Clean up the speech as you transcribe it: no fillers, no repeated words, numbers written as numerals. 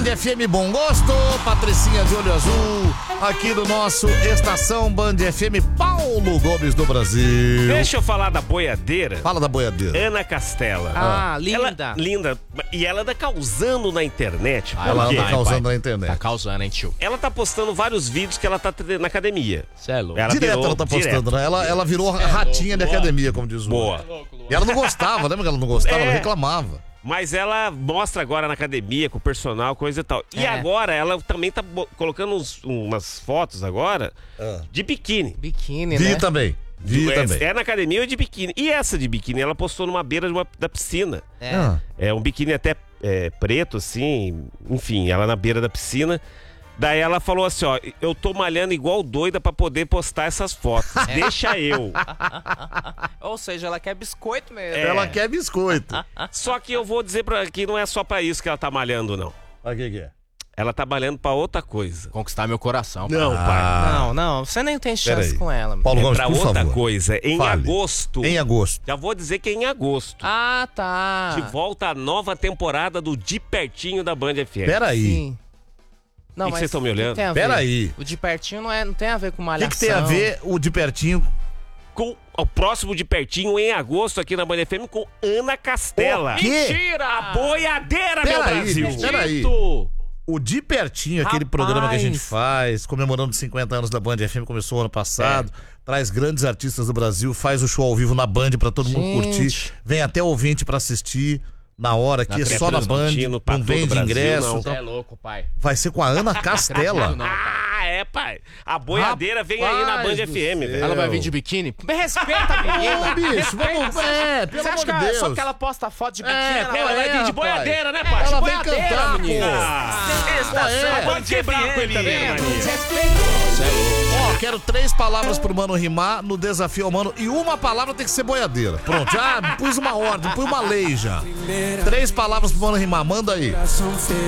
FM Bom Gosto, Patricinha de Olho Azul, aqui do nosso Estação Band FM, Paulo Gomes do Brasil. Deixa eu falar da boiadeira. Fala da boiadeira. Ana Castela. Linda. Linda. E ela anda causando na internet. Ela anda causando na internet. Tá causando, hein, tio? Ela tá postando vários vídeos que ela tá na academia. Cê é louco. Direto ela tá postando, né? Ela virou ratinha de academia, como diz o Boa. E ela não gostava, lembra que ela não gostava? Ela reclamava. Mas ela mostra agora na academia, com o personal, coisa e tal. E agora ela também tá colocando umas fotos agora de biquíni. Biquíni, Vi né? também. É na academia ou de biquíni. E essa de biquíni, ela postou numa beira da piscina. É um biquíni até preto, assim. Enfim, ela na beira da piscina. Daí ela falou assim, ó, eu tô malhando igual doida pra poder postar essas fotos. Deixa eu. Ou seja, ela quer biscoito mesmo. Ela quer biscoito. Só que eu vou dizer que não é só pra isso que ela tá malhando, não. O que é? Ela tá malhando pra outra coisa. Conquistar meu coração. Não, pai. Não, você nem tem chance Peraí. com ela. Paulo É Gomes, pra por outra favor. coisa. Em Fale. agosto. Em agosto. Já vou dizer que é em agosto. Ah, tá. De volta a nova temporada do De Pertinho da Band FM. Peraí. Sim. Não, que mas vocês estão me olhando? tem a ver? Peraí. O de pertinho não tem a ver com O malhação. que tem a ver o de pertinho? Com o próximo De Pertinho em agosto aqui na Band FM com Ana Castela. O quê? Mentira! A boiadeira, meu Peraí, Brasil. bicho, peraí. O De Pertinho, aquele Rapaz. programa que a gente faz, comemorando os 50 anos da Band FM, começou ano passado, traz grandes artistas do Brasil, faz o show ao vivo na Band pra todo mundo curtir, vem até ouvinte pra assistir na hora, aqui é só na Band, transmitindo pra não todo o vende Brasil, ingresso. não. Então, Você é louco, pai. vai ser com a Ana Castela. Pai. A boiadeira vem aí na Band Rapaz do FM, céu. velho. Ela vai vir de biquíni? Me respeita, menina. Ô, bicho, Respeita. vamos... pelo Você acha amor que de Deus. só porque ela posta foto de biquíni, É, ela qual vai é, vir de rapaz? boiadeira, né, pai? Ela De vem boiadeira, cantar, menina. pô. Estação É. Band quebrar com ele também, FM. Maria. Ó, quero 3 palavras pro Mano rimar no desafio ao Mano. E uma palavra tem que ser boiadeira. Pronto, já pus uma ordem, pus uma lei já. 3 palavras pro Mano rimar, manda aí.